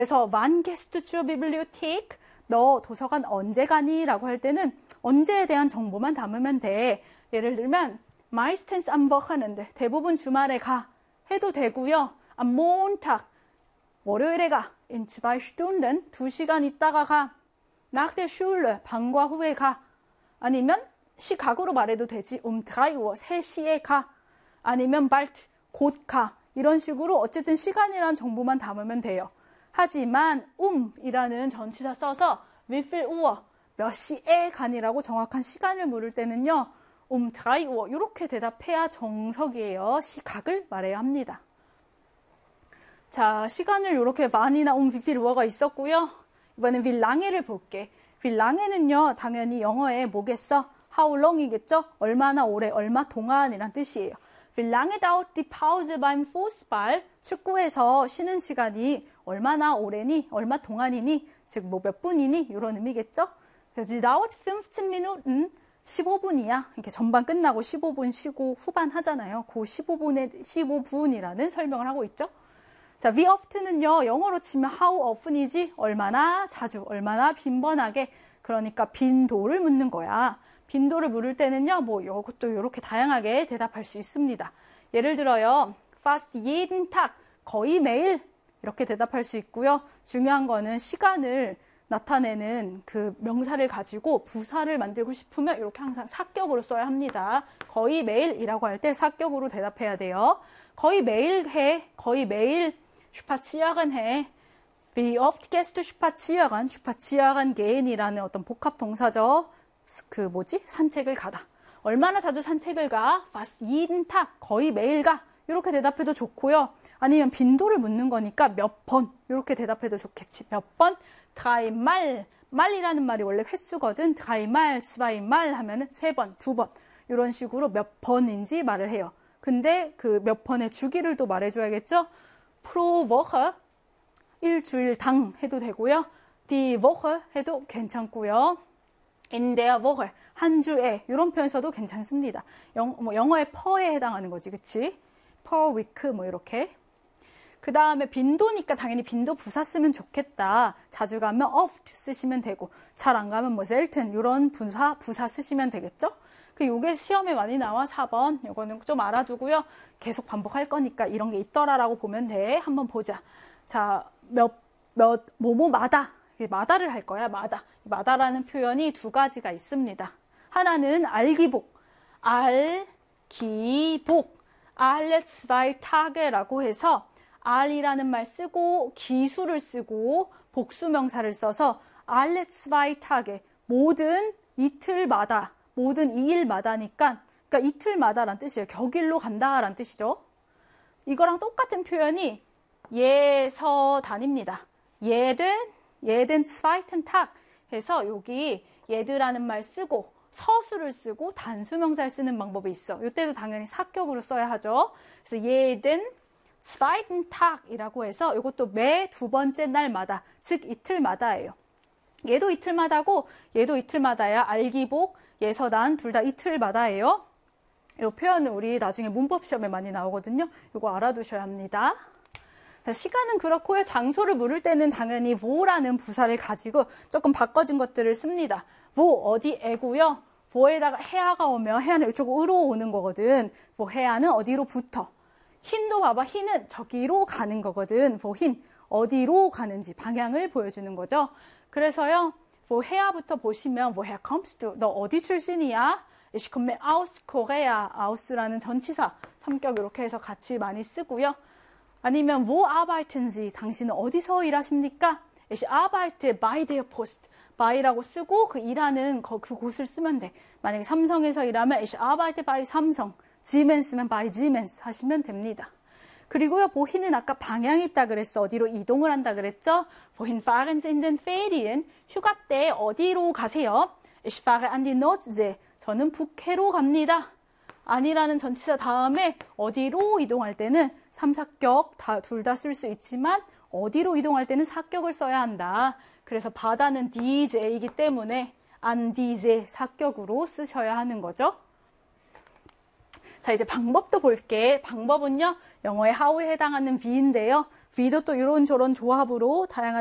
그래서 wann gehst du zur Bibliothek? 너 도서관 언제 가니? 라고 할 때는 언제에 대한 정보만 담으면 돼. 예를 들면 meistens am Wochenende, 대부분 주말에 가 해도 되고요. am Montag, 월요일에 가. in 2 Stunden, 2시간 있다가 가. nach der Schule, 방과 후에 가. 아니면 시각으로 말해도 되지. 3 Uhr, 3시에 가. 아니면 bald, 곧 가. 이런 식으로 어쨌든 시간이란 정보만 담으면 돼요. 하지만 이라는 전치사 써서 wie viel Uhr, 몇 시에 가니라고 정확한 시간을 물을 때는요. 3 Uhr 이렇게 대답해야 정석이에요. 시각을 말해야 합니다. 자, 시간을 이렇게 wann이나 wie viel Uhr가 있었고요. 이번엔 wie lange를 볼게. wie lange는요. 당연히 영어에 뭐겠어? how long이겠죠? 얼마나 오래, 얼마 동안이란 뜻이에요. Wie lange dauert die Pause beim Fußball? 축구에서 쉬는 시간이 얼마나 오래니? 얼마 동안이니? 즉, 뭐 몇 분이니? 이런 의미겠죠? 그래서 dauert 15 Minuten, 15분이야. 이렇게 전반 끝나고 15분 쉬고 후반 하잖아요. 그 15분이라는 설명을 하고 있죠. 자, wie often은요, 영어로 치면 how often이지? 얼마나 자주, 얼마나 빈번하게. 그러니까 빈도를 묻는 거야. 빈도를 물을 때는요, 뭐 이것도 이렇게 다양하게 대답할 수 있습니다. 예를 들어요, fast jeden Tag, 거의 매일 이렇게 대답할 수 있고요. 중요한 거는 시간을 나타내는 그 명사를 가지고 부사를 만들고 싶으면 이렇게 항상 사격으로 써야 합니다. 거의 매일이라고 할 때 사격으로 대답해야 돼요. 거의 매일 해, 거의 매일 spazieren 해. Wie oft gehst du spazieren? spazieren gehen이라는 어떤 복합 동사죠. 산책을 가다. 얼마나 자주 산책을 가? fast jeden Tag, 거의 매일 가. 이렇게 대답해도 좋고요. 아니면 빈도를 묻는 거니까 몇 번, 이렇게 대답해도 좋겠지. 몇 번? dreimal, 말이라는 말이 원래 횟수거든. dreimal, zweimal 하면은 3번, 2번. 이런 식으로 몇 번인지 말을 해요. 근데 그 몇 번의 주기를 또 말해줘야겠죠? pro Woche, 일주일당 해도 되고요. die Woche 해도 괜찮고요. in der Woche, 한 주에 이런 표현 써도 괜찮습니다. 영어의 per에 해당하는 거지, 그치? per week 뭐 이렇게. 그 다음에 빈도니까 당연히 빈도 부사 쓰면 좋겠다. 자주 가면 oft 쓰시면 되고, 잘 안 가면 뭐 selten 이런 부사 쓰시면 되겠죠? 요게 시험에 많이 나와. 4번. 요거는 좀 알아두고요. 계속 반복할 거니까 이런 게 있더라라고 보면 돼. 한번 보자. 자, 뭐뭐마다. 마다를 할 거야, 마다. 마다라는 표현이 2가지가 있습니다. 하나는 알기복. alle 2 Tage라고 해서 al이라는 말 쓰고 기수를 쓰고 복수명사를 써서 alle 2 Tage, 모든 이틀마다, 모든 2일마다니까, 그러니까 이틀마다란 뜻이에요. 격일로 간다란 뜻이죠. 이거랑 똑같은 표현이 예서단입니다. jeden zweiten Tag 해서 여기 예드라는 말 쓰고 서술을 쓰고 단수명사를 쓰는 방법이 있어. 이때도 당연히 사격으로 써야 하죠. 그래서 jeden zweiten Tag이라고 해서 이것도 매 2번째 날마다, 즉 이틀마다예요. 얘도 이틀마다고 얘도 이틀마다야. 알기복, 예서단 둘 다 이틀마다예요. 이 표현은 우리 나중에 문법 시험에 많이 나오거든요. 이거 알아두셔야 합니다. 시간은 그렇고요. 장소를 물을 때는 당연히 wo라는 부사를 가지고 조금 바꿔준 것들을 씁니다. wo 어디에고요. wo에다가 해야가 오면 해야는 이쪽으로 오는 거거든. 해야는 어디로부터. hin도 봐봐. hin은 저기로 가는 거거든. hin 어디로 가는지 방향을 보여주는 거죠. 그래서요. woher부터 보시면 woher kommst du? 너 어디 출신이야? Ich komme aus Korea. aus라는 전치사 3격 이렇게 해서 같이 많이 쓰고요. 아니면 wo arbeiten Sie? 당신은 어디서 일하십니까? Ich arbeite bei der Post. by라고 쓰고 그 일하는 그곳을 쓰면 돼. 만약에 삼성에서 일하면 ich arbeite bei 삼성. Siemens면 by Siemens 하시면 됩니다. 그리고요, wohin은 아까 방향이 있다 그랬어. 어디로 이동을 한다 그랬죠? wohin fahren Sie in den Ferien? 휴가 때 어디로 가세요? Ich fahre an die Nordsee. 저는 북해로 갑니다. 아니라는 전치사 다음에 어디로 이동할 때는 3, 4격 둘 다 쓸 수 있지만 어디로 이동할 때는 4격을 써야 한다. 그래서 바다는 DJ이기 때문에 an diese 4격으로 쓰셔야 하는 거죠. 자, 이제 방법도 볼게. 방법은요, 영어의 how에 해당하는 wie인데요. 위도 또 이런저런 조합으로 다양한